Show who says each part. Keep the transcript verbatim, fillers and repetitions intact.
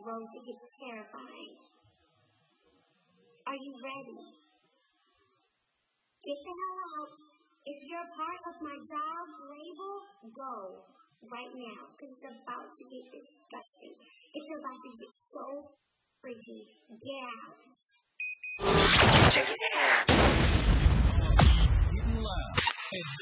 Speaker 1: Rosie gets terrifying. Are you ready? Get the hell out. If you're part of my job label, go right now, because it's about to get disgusting. It's about to get so freaky. Get out. Check it out.